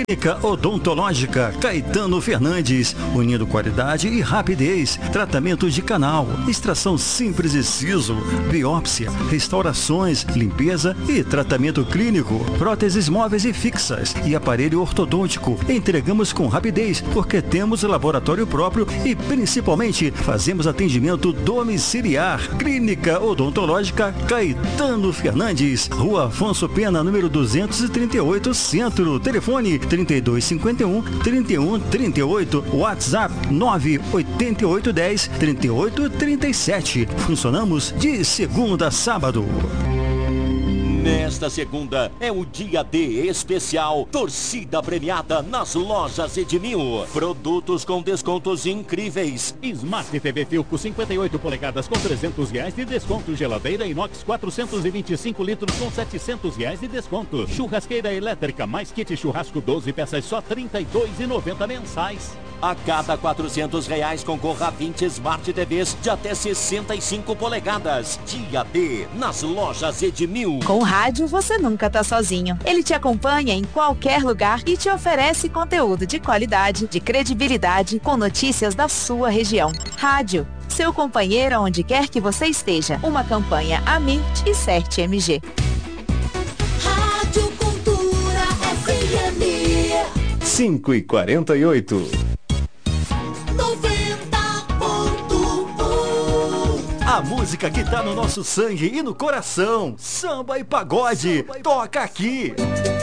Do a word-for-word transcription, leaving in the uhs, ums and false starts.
Clínica Odontológica Caetano Fernandes, unindo qualidade e rapidez. Tratamento de canal, extração simples e siso, biópsia, restaurações, limpeza e tratamento clínico, próteses móveis e fixas e aparelho ortodôntico. Entregamos com rapidez porque temos laboratório próprio e principalmente fazemos atendimento domiciliar. Clínica Odontológica Caetano Fernandes, Rua Afonso Pena, número duzentos e trinta e oito, Centro. Telefone trinta e dois cinquenta e um, trinta e um trinta e oito, WhatsApp nove oito oito um zero, trinta e oito trinta e sete. Funcionamos de segunda a sábado. Nesta segunda é o dia D especial Torcida Premiada nas lojas Edmil. Produtos com descontos incríveis. Smart T V Filco cinquenta e oito polegadas com trezentos reais de desconto. Geladeira inox quatrocentos e vinte e cinco litros com setecentos reais de desconto. Churrasqueira elétrica mais kit churrasco doze peças só trinta e dois reais e noventa centavos mensais. A cada quatrocentos reais concorra a vinte Smart T Vs de até sessenta e cinco polegadas. Dia D nas lojas Edmil. Com rádio você nunca tá sozinho. Ele te acompanha em qualquer lugar e te oferece conteúdo de qualidade, de credibilidade, com notícias da sua região. Rádio, seu companheiro onde quer que você esteja. Uma campanha Amit e Cert M G. Rádio Cultura F M. cinco e quarenta e oito. A música que tá no nosso sangue e no coração. Samba e pagode. Samba e... Toca aqui.